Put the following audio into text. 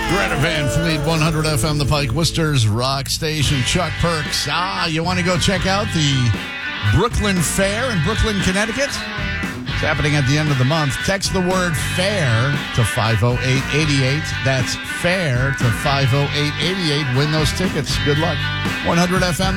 Greta Van Fleet, 100 FM, The Pike, Worcester's rock station. Chuck Perks. You want to go check out the Brooklyn Fair in Brooklyn, Connecticut? It's happening at the end of the month. Text the word FAIR to 50888. That's FAIR to 50888. Win those tickets. Good luck. 100 FM.